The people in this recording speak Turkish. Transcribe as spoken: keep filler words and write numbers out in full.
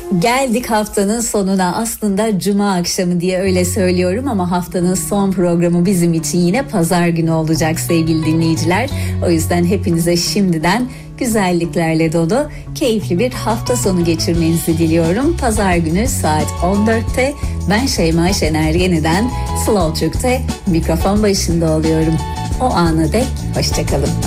Geldik haftanın sonuna. Aslında cuma akşamı diye öyle söylüyorum ama haftanın son programı bizim için yine pazar günü olacak sevgili dinleyiciler. O yüzden hepinize şimdiden güzelliklerle dolu, keyifli bir hafta sonu geçirmenizi diliyorum. Pazar günü saat on dörtte ben Şeyma Şener yeniden Slow Türk'te mikrofon başında oluyorum. O ana dek hoşçakalın.